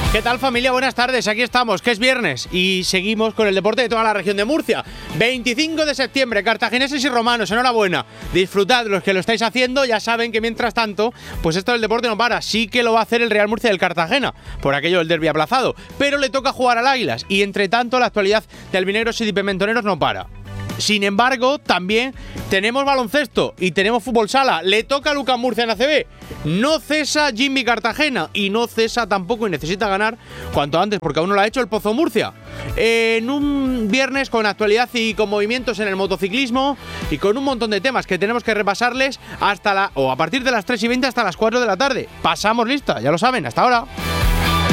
¿Qué tal, familia? Buenas tardes, aquí estamos, que es viernes y seguimos con el deporte de toda la región de Murcia. 25 de septiembre, cartagineses y romanos, enhorabuena. Disfrutad, los que lo estáis haciendo ya saben que mientras tanto, pues esto del deporte no para. Sí que lo va a hacer el Real Murcia del Cartagena, por aquello del derbi aplazado, pero le toca jugar al Águilas y entre tanto la actualidad de albinegros y de pimentoneros no para. Sin embargo, también tenemos baloncesto y tenemos fútbol sala. Le toca a Lucas Murcia en ACB. No cesa Jimmy Cartagena y no cesa tampoco y necesita ganar cuanto antes porque aún no lo ha hecho el Pozo Murcia. En un viernes con actualidad y con movimientos en el motociclismo y con un montón de temas que tenemos que repasarles a partir de las 3:20 hasta las 4 de la tarde. Pasamos lista, ya lo saben, hasta ahora.